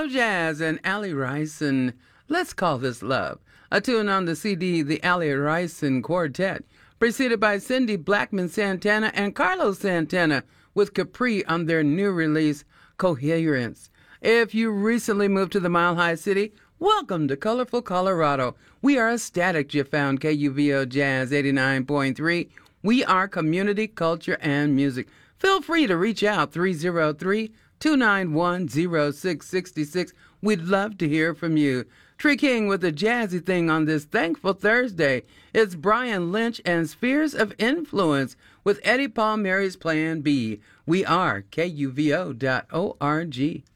KUVO Jazz and Allie Rice and Let's Call This Love, a tune on the CD The Allie Rice and Quartet, preceded by Cindy Blackman Santana and Carlos Santana with Capri on their new release, Coherence. If you recently moved to the Mile High City, welcome to colorful Colorado. We are ecstatic you found KUVO Jazz 89.3. We are community, culture, and music. Feel free to reach out 303-291-0666. We'd love to hear from you. Tree King with a jazzy thing on this thankful Thursday. It's Brian Lynch and Spheres of Influence with Eddie Palmieri's Plan B. We are KUVO.org.